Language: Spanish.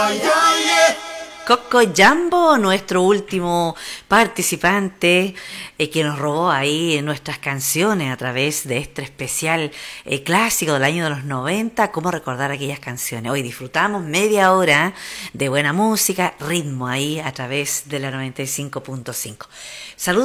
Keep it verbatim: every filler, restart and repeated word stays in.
Coco Jambo, nuestro último participante, eh, que nos robó ahí nuestras canciones a través de este especial eh, clásico del año de los noventa, cómo recordar aquellas canciones. Hoy disfrutamos media hora de buena música, ritmo ahí a través de la noventa y cinco punto cinco. Saludos.